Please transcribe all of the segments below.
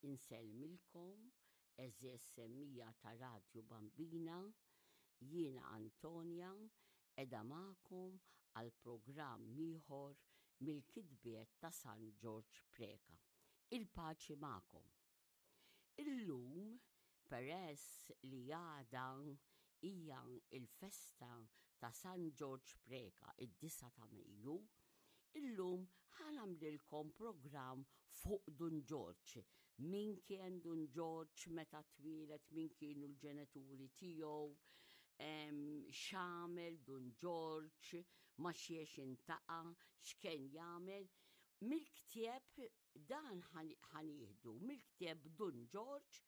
insellmilkom, eżess semmija ta' Radio Bambina, jiena Antonja, edha magħkom għal programm ieħor mill-kitbiet ta' San George Preka. Il-paċi magħkom. Illum, peress li għada hija il-festa ta' San George Preka, id-9 ta' Mejju, illum ħanamlilkom programm fuq Dun George. Min kien Dun George meta twilet, min kienu l-ġenituri tiegħu, x'għamel Dun George, ma xiex intaqa, x'kien jagħmel. Mill-ktieb dan ħanieħdu mill-ktieb Dun George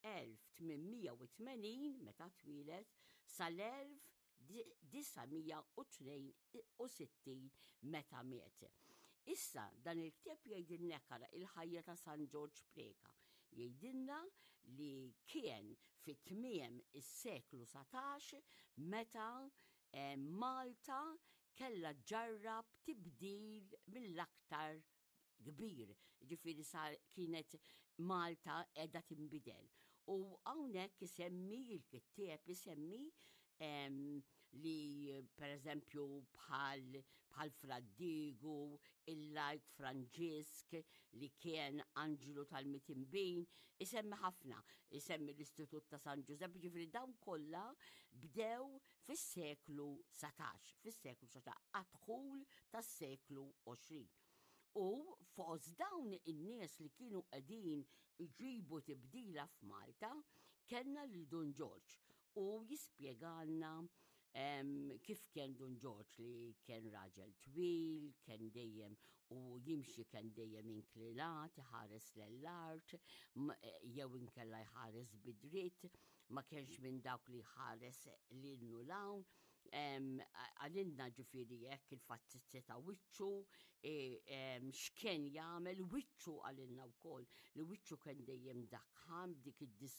1880 meta twilet sal-1962 meta miet. Issa dan il-ktieb jgħidilna kara il-ħajja ta' San George Preka. Jgħidilna li kien fit-tmiem is-seklu 17 meta Malta kella ġarrab tibdil mill-aktar kbir, ġifiri kienet Malta edha timbidel. U hawnhekk isemmi il-kittieb isemmi li per eżempju bħal Fraddigu, il-Lajk Franġisk li kien Anġelu tal-Mitimbin, isemmi ħafna, isemmi l-Istitut ta' San Giuseppe, ġifiri dawn kollha bdew fis-seklu 17, għadħul tas-seklu 20. U fost dawn in-nies li kienu qegħdin iġibu tibdila f'Malta, kellna lil Dun George u jispjegalna kif kien Dun George li kien raġel twil, kien dejjem u jimxi kien dejjem inklinat, ħares l-art, jew inkella jħares bidrit, ma kienx minn dawk li ħares lilnu lawn, għalinna ġifieri jekk il-fattizzi ta' wiċċu, x'kien jagħmel wiċċu għalinna wkoll li wiċċu kien dejjem dakħan b'dik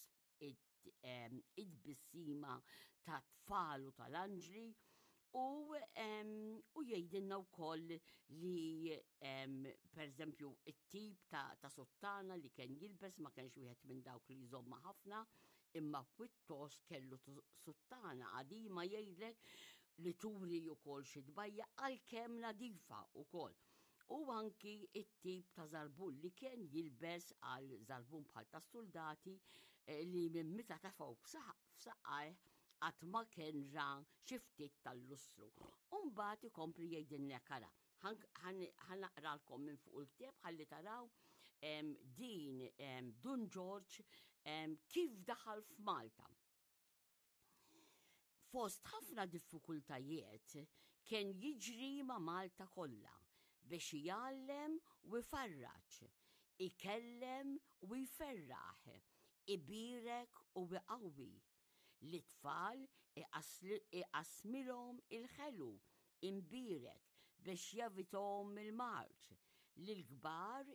id-bissima ta' tfal u tal-anġli u jgħidilna wkoll li per eżempju it-tip ta' sottana li kien jilbes ma kienx wieħed minn dawk li jżomma ħafna, imma pwittost kellu sottana qadima jgħidlek li turi wkoll xi tbajja għalkemm nadifa wkoll. U anki it-tip ta' zarbun li kien jilbes għal zarbun bħal ta' soldati li minn meta ta' fuq f'saqqaj qatt ma kien ra xi ftit tal-lustru. Mbagħad ikompli jgħidilna kara. Ħanaqralkom minn fuq il-ktieb ħalli taraw din Dun George kif daħal f'Malta. Fost ħafna diffikultajiet kien jiġri ma' Malta kollha biex jgħallem u jfarraġ, ikellem u jferraħ, ibirek u iqawwi. L-tfal iqasmilhom il-ħelu imbirek biex javitom il-marċ. L-kbar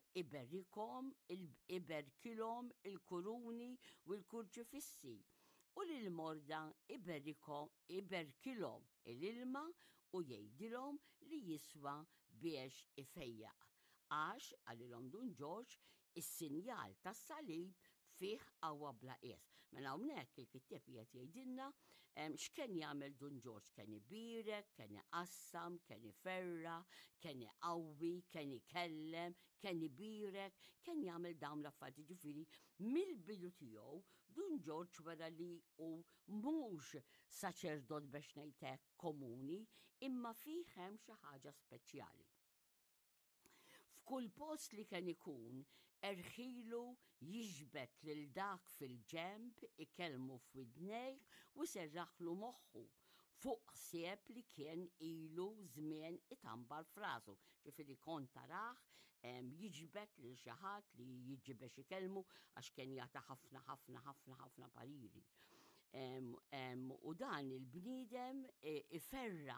iberkilhom il-kuruni u l-kurċifissi. U l-morda iberkilhom il-ilma u jgħidilhom li jiswa biex ifejjaq. Għax għalilhom Dun George is-sinjal tas-salib fih qawwa bla qies. Mela hawnhekk il-kittieb qiegħed jgħidilna x'kien jagħmel Dun George, kien ibirek, kien iqassam, kien iferra, kien iqawwi, kien ikellem, kien ibirek, kien jagħmel dawn l-affarijiet. Ġifieri mill-bidu tiegħu Dun George wara li hu mhux saċerdot biex ngħidlek komuni, imma fih hemm xi ħaġa speċjali. F'kull post li kien ikun, erħilu jiġbed lil dak fil-ġemp ikellmu f'widnejh u serraħlu moħħu fuq ħsieb li kien ilu żmien itambar f'rasu. Ġifieri kont taraħ jiġbed lil xi ħadd li jiġi biex ikellmu għax kien jagħta ħafna pariri. U dan il-bniedem iferra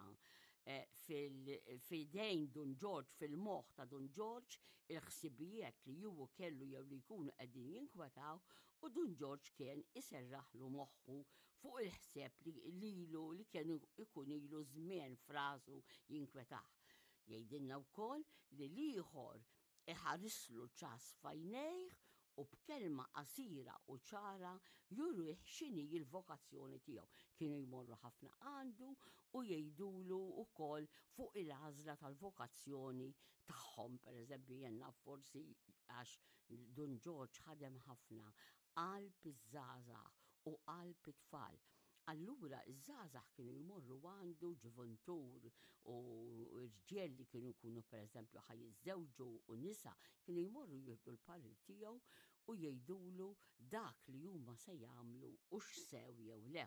fil-dejn Dun George, fil-moħħ ta' Dun George, il-ħsibijiet li juhu kellu jew li jkunu qegħdin jinkwetaw u Dun George kien iserraħlu moħħu fuq il-ħsieb li kien ikun ilu żmien f'rasu jinkwetaħ. Jgħidilna wkoll li l-ieħor iħarislu ċas fajnejh u b'kelma qasira u ċara juru x'inhi l-vokazzjoni tiegħu. Kienu jmorru ħafna għandu u jgħidulu wkoll fuq il-għażla tal-vokazzjoni tagħhom. Pereżempju jenna forsi għax Don George ħadem ħafna qalb iż-żgħażagħ u qalb it-tfal. Allura iż-żgħażagħ kienu jmorru għandu ġiventur u rġiel li kienu jkunu pereżempju ħajjiżżewġu u nisa kienu jmorru jieħdu l-parir tiegħu u jgħidulu dak li huma se jagħmlu u x'sew jew le.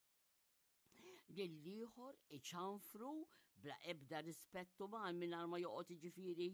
Lill-ieħor iċanfru bla ebda rispett uman mingħajr ma joqgħod jiġifieri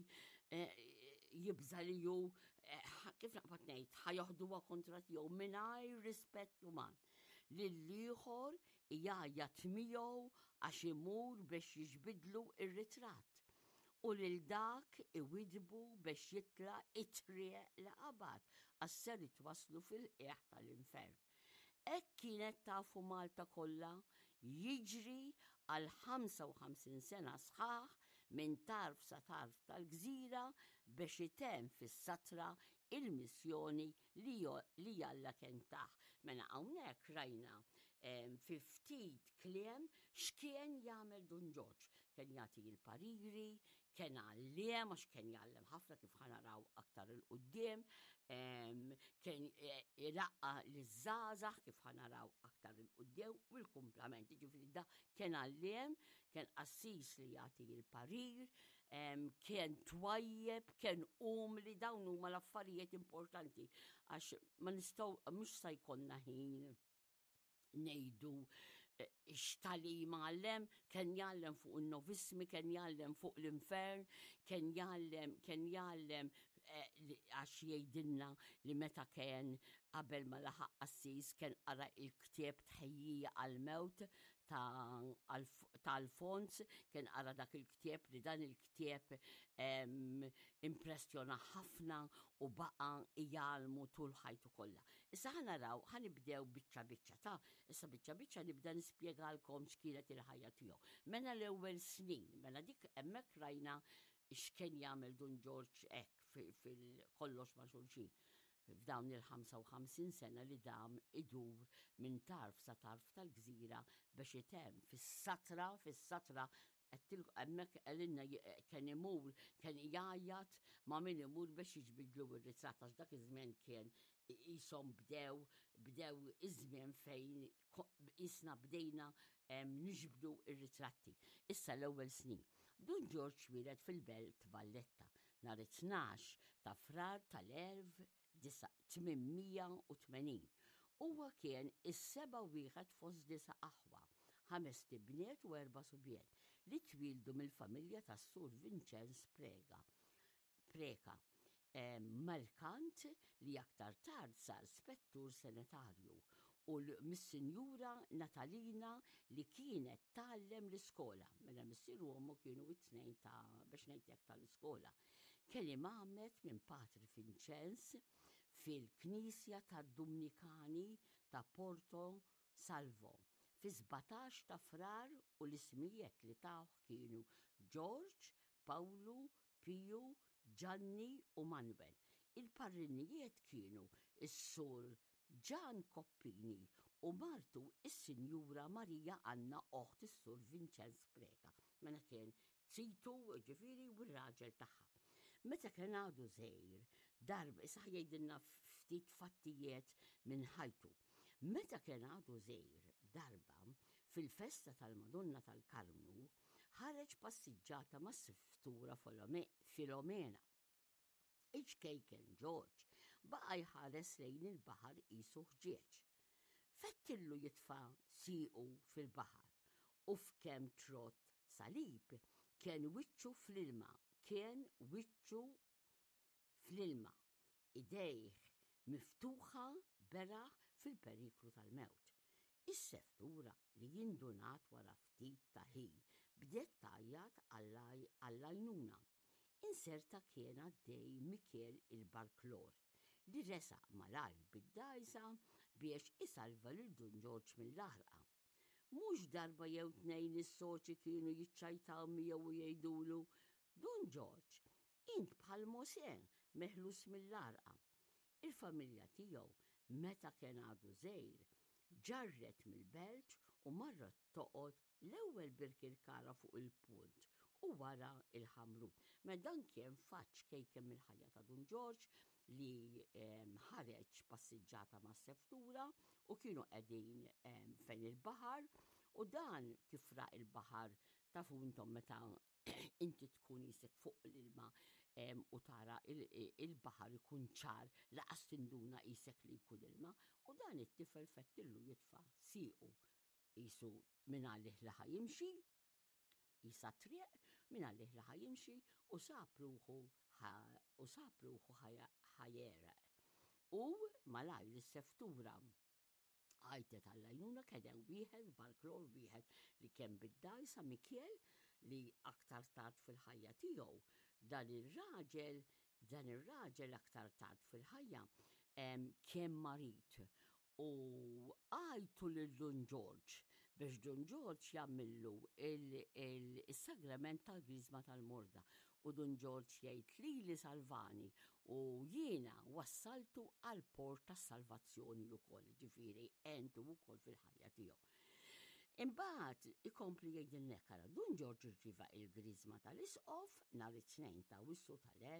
jibża li hu kif naqbad ngħid ħajoħduha kontra tiegħu mingħajr rispett uman. Lill-ieħor jgħajjat miegħu għax imur biex jiġbidlu ir-ritratt. U lil dak iwidbu biex jitla' it-triq li qabad għax ser itwasslu fil-qiegħ tal-infern. Hekk kienet tafu Malta kollha jiġri għal 55 sena sħaħ minn tarf sa tarf tal-Gżira biex itemm fis-satra il-missjoni li Alla kien taħ. Mela hawnhekk rajna fi ftit kliem x'kien jagħmel Don George. Kien jagħti l-pariri, kien għalliem għax kien jgħallem ħafna kif ħanaraw aktar il-qudiem, kien iraqqa liż-żgħażagħ kif ħanaraw aktar il-qudiem u l-kumplamenti. Ġifieri da kien għalliem, kien qassis li jagħti l-parir, kien twajjeb, kien li dawn huma l-affarijiet importanti għax ma nistgħu mhux se jkollna ħin ngħidu x'talim għallem, kien jgħallem fuq in-novismi, kien jgħallem fuq l-infern, kien jgħallem għax jgħidilna li meta kien qabel ma laħaq qassis kien qara l-ktieb tħejjija għall-mewt ta' Alfons, kien qara dak il-ktieb li dan il-ktieb impressjona ħafna u baqa jgħalmu tul ħajtu kollha. Issa ħanaraw ħanibdew biċċa biċċa issa biċċa nibda nispjegalkom x'kienet il-ħajja tiegħu. Mela l-ewwel snin, mela dik hemmhekk rajna x'kien jagħmel Don George hekk fil-kollox ma' xulxin. F'dawn il-55 sena li dam idur minn tarf sa tarf tal-Gżira biex itemm fis-satra hemmhekk għalilna kien imur, kien jgħajjat ma' min imur biex jiġbidlu r-ritratt għax dak iż-żmien kien qishom bdew iż-żmien fejn isna bdejna niġbdu r-ritratti. Issa l-ewwel snin. Don George wieled fil-Belt Valletta nhar 12 ta' Frar tal-1880. Huwa kien is-seba' wieħed fost 9 aħwa, 5 tibniet u 4 subien li twildu mill-familja tas-Sur Vincenz Preka, merkant li aktar tard sar spettur senetarju u mis-Sinjura Natalina li kienet tgħallem l-iskola. Mela missieru ommu kienu it-tnejn biex ngħidlek tal-iskola. Kelli magħmed minn Patri Vincenz fil-Knisja tad-Dominikani ta' Porto Salvo fi 17 ta' Frar u l-ismijiet li tagħhom kienu George, Pawlu, Piju, Gianni u Manuel. Il-parrinijiet kienu is-Sur Gian Koppini u martu is-Sinjura Marija Anna oħt is-Sur Vincenz Preka. Mela kien Situ ġifieri u r-raġel tagħha. Meta kien għadu żgħir, darba issa jgħidilna ftit fattijiet minn ħajtu. Meta kien għadu żgħir, darba fil-festa tal-Madonna tal-Karmnu ħareġ passiġġata mas-Siftura Filomena. Iġkejken George baqa jħares lejn il-baħar qisu ħġieġ. Fettillu jitfa' siequ fil-baħar u f'kemm trott salib kien wiċċu fl-ilma, idejh miftuħa beraħ fil-periklu tal-mewt. Is-Seftura li jindunat wara ftit ta' ħin bdiet tgħajjad għall-għajnuna. Inserta kien għaddej Mikel il-Barklor li resaq malajr bid-dajsa biex isalva lil Don George mill-aħrqa. Mhux darba jew tnejn is-soċi kienu jiċċajtaw miegħu u jgħidulu Don George, int bħal Mosè meħlus mill-arqa. Il-familja tiegħu meta kien għadu żgħir ġarret mill-Belġ u marret toqgħod l-ewwel birkirkara fuq il-punt u wara il-ħamrun. Dan kien faċ kejkem mill-ħajja ta' Dun George li ħareġ passiġġata ma' seftura u kienu qegħdin fejn il-baħar u dan kif raq il-baħar tafu intom meta inti tkun jisek fuq l-ilma u tara il-baħar ikun ċar laqas tinduna jisek li jkun ilma u dan it-tifel fettillu jitfa' siequ jisu minn għalih li ħajimxi, jisa triq minn għalih li ħajimxi u sapruħu ħajereq. U malajr is-seftura għajtet għall-għajnuna kien wieħed bal-klor wieħed li kien bid-dajsa Mikiel li aktar tard fil-ħajja tiegħu dan ir-raġel aktar tard fil-ħajja kien marit u għajtu lil Dun George biex Dun George jagħmillu il-sagrament tal-Griżma tal-Morda u Dun George jgħid lili salvani u jiena wassaltu għal port tas-salvazzjoni wkoll, ġifieri entu wkoll fil-ħajja tiegħu. Imbagħad ikompli jgħidilna ara Dun George irċieva il-Griżma tal-Isqof nhar it-tnejn ta' Awwissu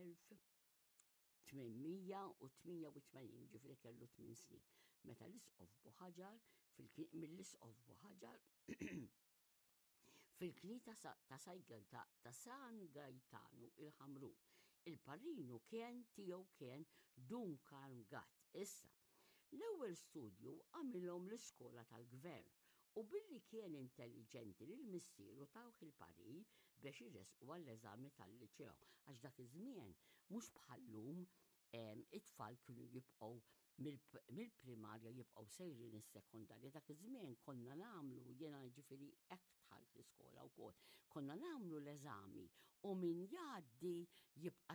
tal-1888 ġifieri kellu 8 snin. Meta l-Isqof Buħaġar mill-Isqof Buħaġar fil-Knieta ta' San Gajtanu il-Ħamrun. Il-parrinu tiegħu kien Duncan Gatt. Issa, l-ewwel studju għamilhom l-iskola tal-Gvern u billi kien intelligenti lil missieru tawh il-parir biex irresqu għall-eżami tal-liċew għax dak iż-żmien mhux bħallum it-tfal kienu jibqgħu mill-primarja jibqgħu sejrin is-sekondarja. Dak iż-żmien konna nagħmlu jiena ġifieri hekk dħalt l-iskola wkoll. Konna nagħmlu l-eżami u min jgħaddi jibqa'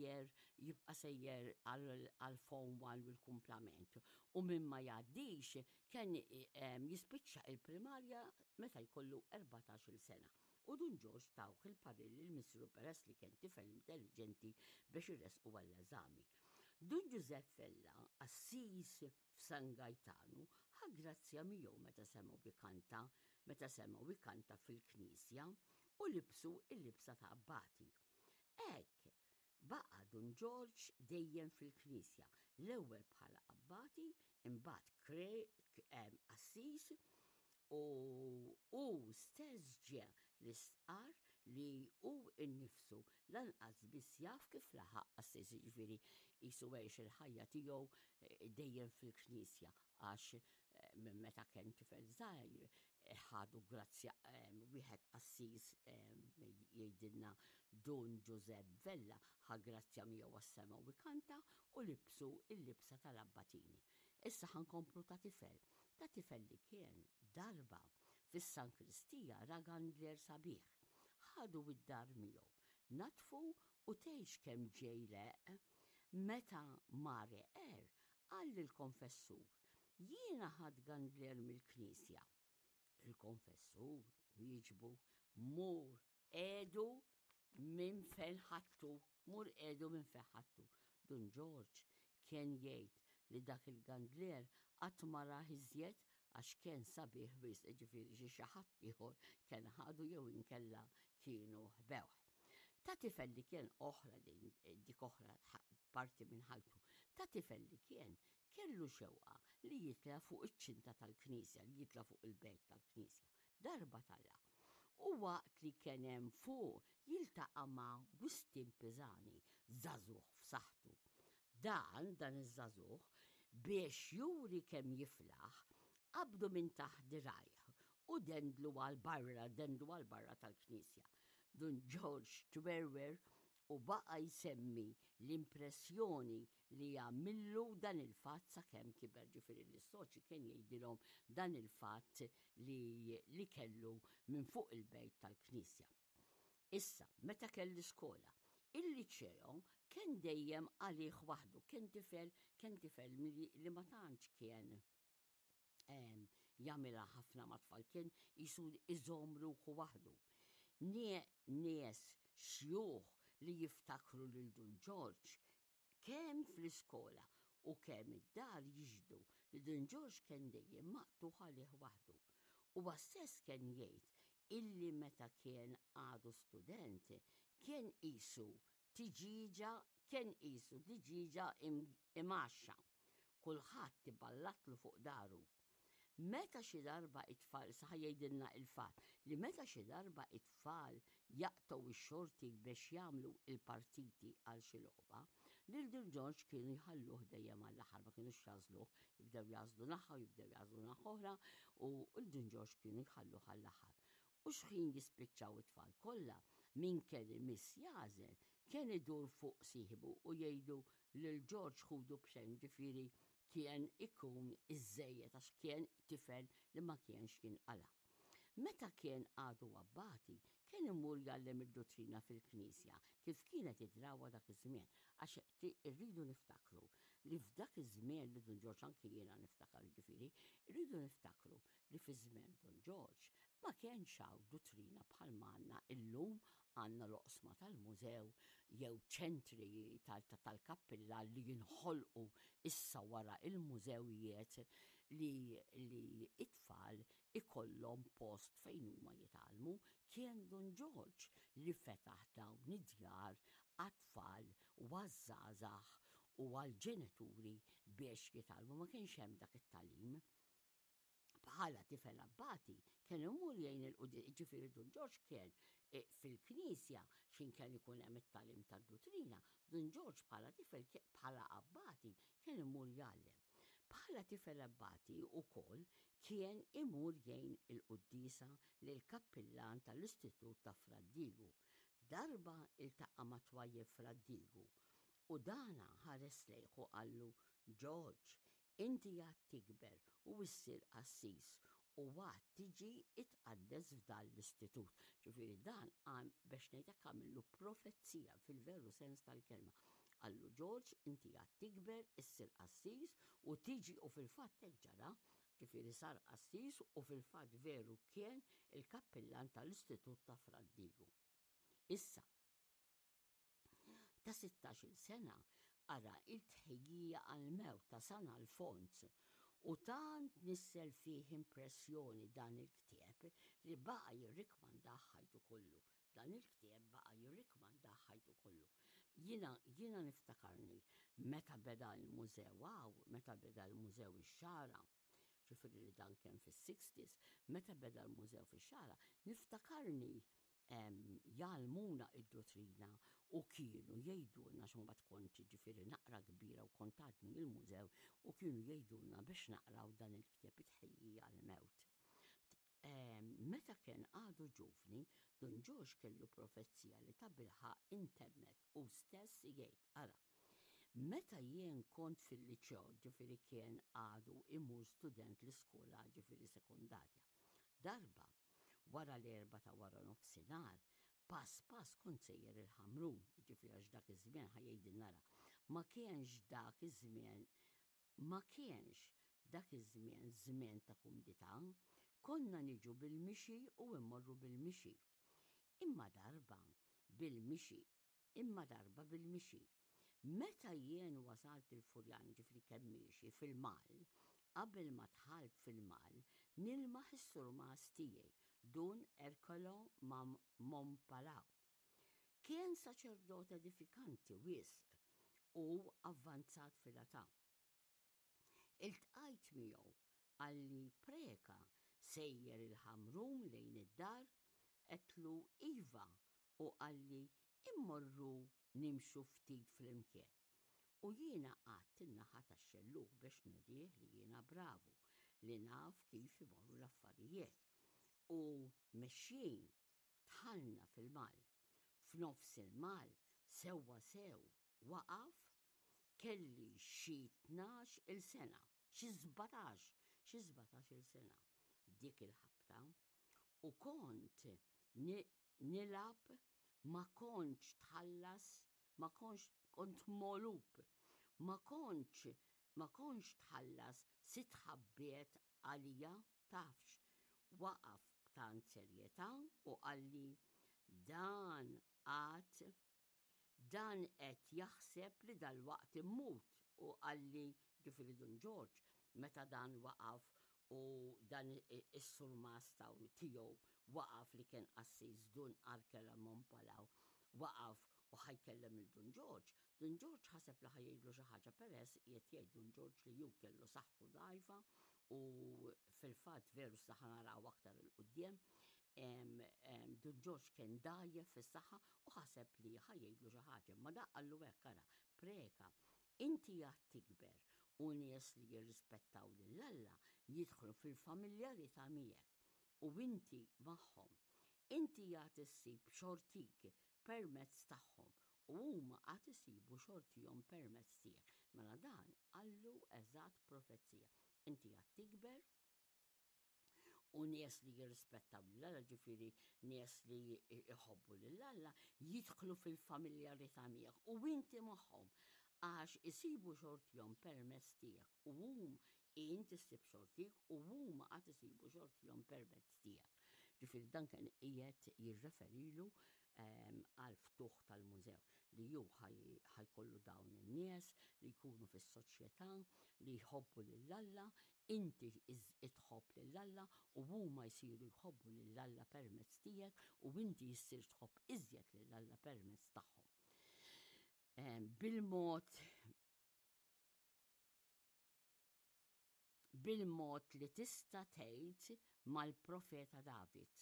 sejjer għal Form 1 u l-kumplament. U min ma jgħaddix kien jispiċċa il-primarja meta jkollu 14-il sena. U Dun George tawh il-parir lill-missieru peress li kien tifel intelligenti biex irresqu għall-eżami. Dun Giuseppe Fella, assis f'San Gajtanu, ħaggrazzja miegħu meta semgħu ikanta fil-Knisja u libsu il-libsa ta' abbati. Hekk baqa' Dun George dejjem fil-Knisja, l-ewwel bħala abbati, imbagħad assis u stess ġie l-istqar li hu innifsu lanqas biss jaf kif laħaq assis ġifieri qisu għex il-ħajja tiegħu dejjem fil-Knisja għax minn meta kien tifel żgħir ħadu grazzja wieħed assis jgħidilna Dun Giuseppe Vella ħa grazzja miegħu għas-sema u ikanta u libsu il-libsa tal-abbatini. Issa ħankomplu ta' tifel li kien darba fis-San Kristija ra gandler sabiħ. Ħadu id-dar miegħu, natfu u tgħix kemm ġejleq meta mare qal lill-konfessur jiena ħadd gandler mill-Knisja. Il-konfessur wieġbu mur qiegħdu minn fejn ħadtu. Dun George kien jgħid li dak il-gandler qatt ma rah iżjed għax kien sabiħ biss ġifieri xi ħadd ieħor kien ħadu jew inkella kienu ħbewh. Ta' tifel li kien oħra dik oħra parti minn ħajtu. Ta' tifel li kellu xewqa li jitla fuq iċ-ċinta tal-Knisja, li jitla fuq il-bejt tal-Knisja. Darba tala. U waqt li kien hemm fuq jiltaqa' ma' wistim piżani żagħżugħ f'saħħtu. Dan iż-żagħżugħ biex juri kemm jiflaħ qabdu minn taħt dirajh u dendlu għal-barra tal-Knisja. Dun George twerwer u baqa' jsemmi l-impressjoni li jagħmillu dan il-fatt sakemm kiber ġifieri l-istoċi kien jgħidilhom dan il-fatt li kellu minn fuq il-bejt tal-Knisja. Issa, meta kelli skola, il-liċeo kien dejjem għalih waħdu, kien tifel li ma tantx kien jagħmilha ħafna mat-tfal, kien jisu iżomm ruħu waħdu. Nies xjuħ li jiftakru lil Dun George kemm fl-iskola u kemm id-dar jiġdu li din George kien dejjem maqtuħ għalih waħdu. U stess kien jgħid illi meta kien għadu student kien qisu diġiġa imaxxa. Kulħadd tiballatlu fuq daru. Meta xi darba it-tfal, saħ jgħidilna il-fatt li meta xi darba it-tfal jaqtaw ix-xorti biex jagħmlu il-partiti għal xi logħba, lil Din George kienu jħalluh dejjem għall-aħħar, ma kienux jażluh, jibdew jażlu naħa, jibdew jażlu naħa oħra, u l-Din George kienu jħalluh għall-aħħar. U x'ħin jispiċċaw it-tfal kollha min kien imiss jażel kien idur fuq sieħbu u jgħidu lil George ħudu b'xejn, ġifieri kien ikun iż-żejjed għax kien tifel li ma kienx jinqala. Meta kien għadu abbati, kien imur jgħallem id-dottrina fil-Knisja kif kienet idrawa dak iż-żmien, għax irridu niftakru li f'dak iż-żmien li Don George anki jiena niftakar ġifieri, irridu niftakru li fi żmien Don George ma kienx hawn dottrina bħal għandna illum għandna l-oqsma tal-mużew jew ċentri tal-kappilla li jinħolqu issa wara il-mużewijiet li it-tfal ikollhom post fejn huma jitgħallmu. Kien Don George li fetaħ dawn id-djar għat-tfal u għaż-żgħażagħ u għall-ġenituri biex jitgħallmu, ma kienx hemm dak it-tagħlim. Bħala tifel abbati kien imur jgħin il-qudiem, ġifieri Don George kien fil-Knisja x'in kien ikun hemm it-tagħlim tad-dottrina, Don George bħala tifel bħala abbati kien imur jgħallem. Bħala tifel abbati wkoll kien imur jgħin il-qudiesa lil kappillan tal-Istitut ta' Fraddigu. Darba iltaqa' ma' twajjeb Fraddigu u dana ħares lejh u qallu George, inti għad tikber u issir qassis u għad tiġi itqaddes f'dan l-istitut. Ġifieri dan biex ngħidlek għamillu profezzija fil-veru sens tal-kelma. Qallu George, inti għad tikber, issir qassis u tiġi u fil-fatt hekk ġara, ġifieri sar qassis u fil-fatt veru kien il-kappillan tal-Istitut ta' Fraddigu. Issa, ta' 16-il sena ara il-tħejjija għal-mewt ta' San Alfons u tant nissel fih impressjoni dan il-ktieb li baqa jirrikmandah ħajtu kollu. Dan il-ktieb baqa jirrikmandah ħajtu kollu. Jiena niftakarni meta beda l-mużew meta beda l-mużew ix-Xara, ġifieri li dan kien fis-60s, meta beda l-mużew fix-Xara, niftakarni jgħalmuna id-dottrina u kienu jgħidulna x'mbagħad kont ġifieri naqra kbira u kont għadni il-mużew u kienu jgħidulna biex naqraw dan il-ktieb it-tħejjija għall-mewt. Meta kien għadu ġuvni, Don George kellu profezzija li ta' bilħaq internet u stess jgħid ara. Meta jien kont fil-liċew, ġifieri kien għadu imur student l-iskola ġifieri sekundarja. Darba wara l-erba ta' wara nofsinhar, pass kont sejjer il-Ħamrun, ġifieri għax dak iż-żmien ħajjgħidilna nara. Ma kienx dak iż-żmien żmien ta' kumdità, konna niġu bil-mixi u immorru bil-mixi. Imma darba bil-mixi. Meta jien wasalt il-Furjan ġifieri kemm miexi fil-mal, qabel ma dħalt fil-mal, nilmaħ is-surmas tiegħi Don Ercolo Mompalaw. Kien saċerdot edifikanti wisq u avvanzat fil-età. Iltqajt miegħu għalli preka sejjer il-Ħamrun lejn id-dar, qedtlu iva u għalli immorru nimxu ftit flimkien. U jiena qatt in-naħa tax-xelluq biex nudih li jiena bravu li naf kif imorru l-affarijiet. U mexjin dħalna fil-mal. F'nofs il-mal sewwa waqaf kelli xi 12-il sena, xi 17-il sena dik il-ħabta u kont nilab ma kontx tħallas, kont molub, ma kontx tħallas sit ħabbiet għalija tafx. Waqaf b'tant serjetà u qalli dan qed jaħseb li dal-waqt immut u għalli ġifiri Dun George, meta dan waqaf u dan is-surmas tiegħu waqaf li kien Assis Dun Arkela Monpalaw waqaf u ħajkellem il-Dun George. Dun George ħaseb li ħajjidlu xi ħaġa peress qiegħed jgħid Dun George li ju kellu saħħtu dgħajfa u fil-fatt veru saħħa naraw aktar il-qudiem. Dun George kien dajjef fis-saħħa u ħaseb li ħajjidlu xi ħaġa, ma daqqallu hekk ara, preka, inti għad tikber u nies li jirrispettaw lil Alla jidħlu fil-familjarità miegħek u inti magħhom. Inti għad issib xortik permezz tagħhom u huma għad isibu xortihom permezz tiegħek. Mela dan għallu eżatt profezija. Inti għad tikber u nies li jirrispettaw lil-Alla, ġifieri nies li jħobbu lil-Alla jidħlu fil-familjarità miegħek u inti magħhom għax isibu xortihom permezz tiegħek u inti ssib xortik u huma qed isibu xortihom permezz tiegħek. Ġifieri dan kien qiegħed jirreferilu għal ftuħ tal-mużew li ju ħajkollu dawn in-nies li jkunu fis-soċjetà li jħobbu lil-Alla, inti tħobb lil-Alla u huma jsiru jħobbu lil-Alla permezz tiegħek u inti jsir tħobb iżjed lil-Alla permezz tagħhom. Bil-mod li tista' tgħid mal-profeta David.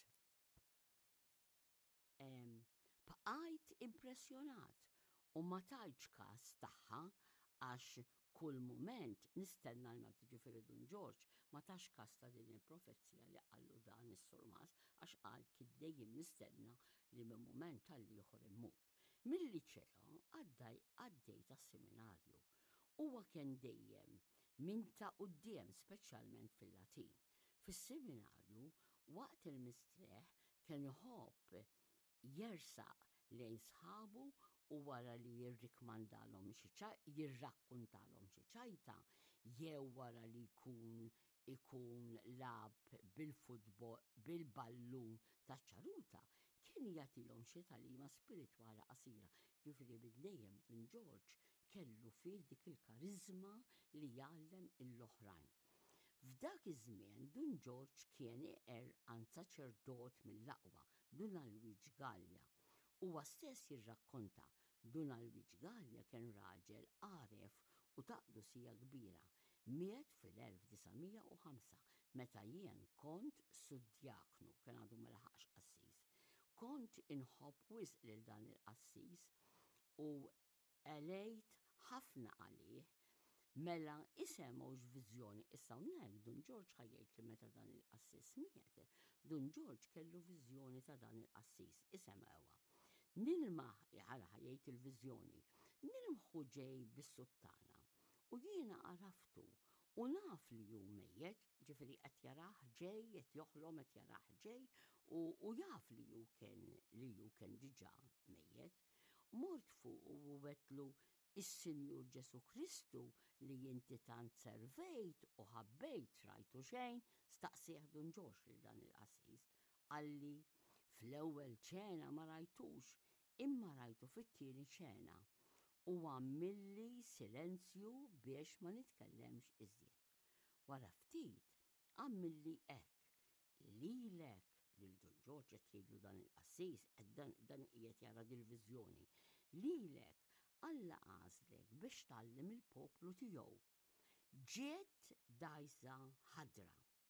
Bqajt impressjonat u ma tajtx każ tagħha għax kull mument nistenna l-mewt, ġifieri Dun George ma tax każ ta' din il-profezija li qallu dan is-surmas għax qal kien dejjem nistenna li minn mument tal-ieħor immut. Mill-liċeo għaddejt għas-seminarju. Huwa kien dejjem minn ta' quddiem speċjalment fil-Latin. Fis-seminarju waqt il-mistreħ kien iħobb jersaq lejn sħabu u wara li jirrikmandalhom jirrakkuntalhom xi ċajta jew wara li ikun lab bil-futbol bil-ballun taċ-ċaruta kien jagħtilhom xi tagħlima spiritwali qasira. Ġifieri minn dejjem Dun George kellu fih dik il-kariżma li jgħallem l-oħrajn. F'dak iż-żmien Dun George kien għand saċerdot mill-aqwa Donald Luigi Gallia. Huwa stess jirrakkonta Donald Luigi Gallia kien raġel għaref u taqdu sija kbira. Miet fil-1905 meta jien kont suddjaknu kien għadu ma laħaqx qassis. Kont inħobb wisq lil dan il-qassis u elejt ħafna għalih. Mela isemgħux viżjoni issa hawnhekk Dun George ħajjejt li meta dan il-qassis miet. Dun George kellu viżjoni ta' dan il-qassis isemgħuha. Nilmaħ ħala ħajjejt il-viżjoni. Nilmħu ġej bis-suttana u jiena araftu u naf li hu mejjed, ġifieri qed jarah ġej, qed joħlom qed jarah ġej u jaf li hu kien diġà mejjed. Mort fuq u wetlu is-Sinjur Ġesu Kristu li inti tant servejt u ħabbejt rajtu xejn, staqsih Dun George lil dan il-qassis. Qalli fl-ewwel ċena ma rajtux, imma rajtu fit-tieni ċena u għamilli silenzju biex ma nitkellemx iżjed. Wara ftit għamilli hekk lilek lil Dun George qed jgħidlu dan il-qassis dan qiegħed jara dil-viżjoni. Lilek Alla għażlek biex tgħallem il-poplu tiegħu. Ġiet dgħajsa ħadra.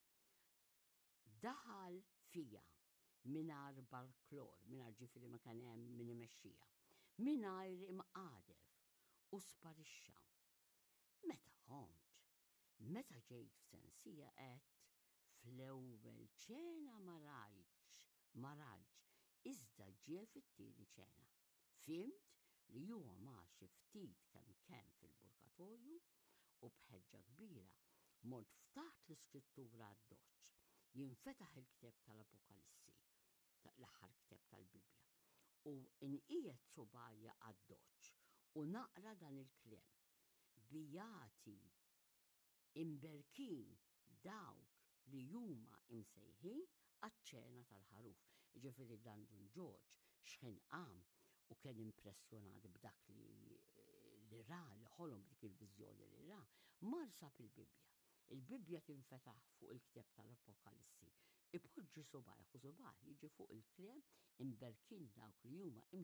Daħal fija mingħajr barklor, mingħajr ġifieri ma kien hemm min imexxija, mingħajr imqadef u sparixxa. Meta qomt, meta ġejt f'sensija qed fl-ewwel ċena ma rajtx, iżda ġie fit-tieni ċena. Fimt li huwa maxi ftit kemm fil-burkatorju u bħeġġa kbira mort ftaħt l-iskrittura għad-doċċ. Jinfetaħ il-ktieb tal-Apokalissi, l-aħħar ktieb tal-Bibja, u inqiegħed subajja għad-doċċ u naqra dan il-kliem. Bijati imberkin dawk li huma imsejħin għaċ-ċena tal-ħaruf. Ġifieri dan Dun George x'ħin qam u kien impressjonat b'dak li li ra li ħolom dik il-viżjoni li ra, mar sab il-Bibja. Il-Bibja tinfetaħ fuq il-kteb tal-Apokalissi. Ipoġġi subajh u subajh jiġi fuq il-kliem imberkin dawk li huma